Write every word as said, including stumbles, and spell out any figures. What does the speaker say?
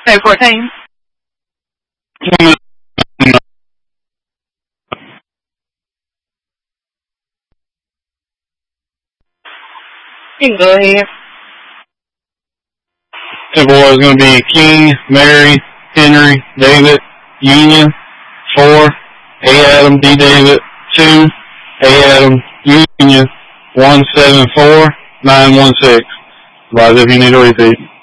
code fourteen. You can go ahead. The boy is going to be King, Mary, Henry, David, Union, four, A Adam, D David, two, A Adam, Union, one seven four nine one six. Advise if you need a repeat.